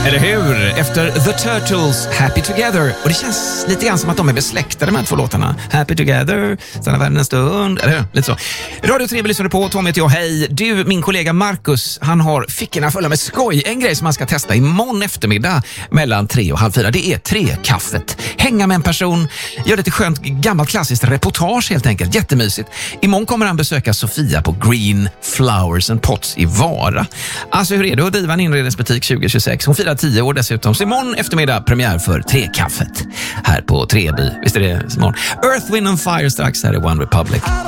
Eller hur? Efter The Turtles, Happy Together. Och det känns lite grann som att de är besläktade med två låtarna. Happy Together, stanna världen en stund. Eller hur? Lite så. Radio 3 lyssnar på. Tom heter jag. Hej. Du, min kollega Marcus, han har fickorna fulla med skoj. En grej som man ska testa imorgon eftermiddag mellan 3 och halv 4. Det är trekaffet. Hänga med en person, gör lite skönt gammalt klassiskt reportage helt enkelt. Jättemysigt. Imorgon kommer han besöka Sofia på Green Flowers and Pots i Vara. Alltså hur är det att driva en inredningsbutik 2026? Hon firar 10 år dessutom. Så imorgon eftermiddag premiär för trekaffet här på Treby. Visst är det imorgon? Earth, Wind and Fire strax här i One Republic.